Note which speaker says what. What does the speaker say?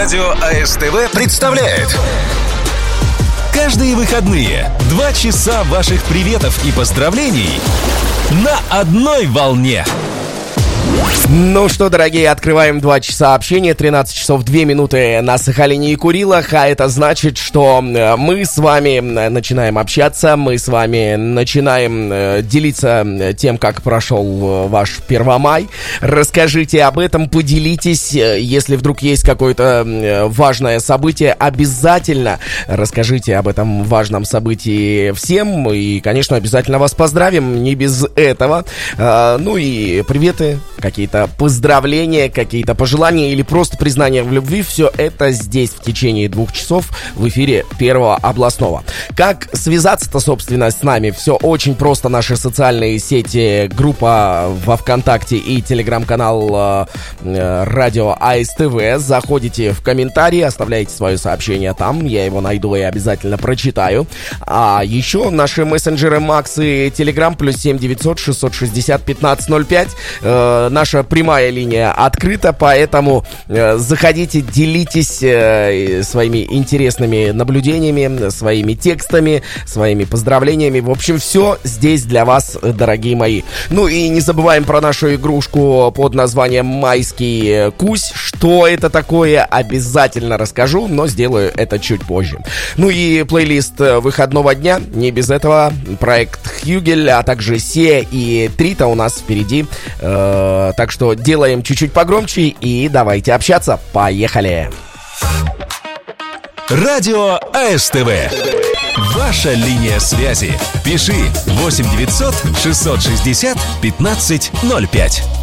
Speaker 1: Радио АСТВ представляет каждые выходные 2 часа ваших приветов и поздравлений на одной волне.
Speaker 2: Ну что, дорогие, открываем 2 часа общения, 13 часов 2 минуты на Сахалине и Курилах, а это значит, что мы с вами начинаем общаться, мы с вами начинаем делиться тем, как прошел ваш Первомай. Расскажите об этом, поделитесь, если вдруг есть какое-то важное событие, обязательно расскажите об этом важном событии всем, и, конечно, обязательно вас поздравим, не без этого. Ну и приветы, какие-то поздравления, какие-то пожелания или просто признание в любви, все это здесь в течение 2 часов в эфире Первого областного. Как связаться-то, собственно, с нами? Все очень просто. Наши социальные сети, группа во ВКонтакте и телеграм-канал Радио АСТВ. Заходите в комментарии, оставляйте свое сообщение там, я его найду и обязательно прочитаю. А еще наши мессенджеры Макс и Телеграм +7 900 660 1505. Наша прямая линия открыта, поэтому заходите, делитесь своими интересными наблюдениями, своими текстами, своими поздравлениями. В общем, все здесь для вас, дорогие мои. Ну и не забываем про нашу игрушку под названием «Майский кусь». Что это такое, обязательно расскажу, но сделаю это чуть позже. Ну и плейлист выходного дня, не без этого. Проект Хьюгель, а также Се и Трита у нас впереди. Так что делаем чуть-чуть погромче и давайте общаться. Поехали!
Speaker 1: Радио АСТВ. Ваша линия связи. Пиши 8 900 660 1505.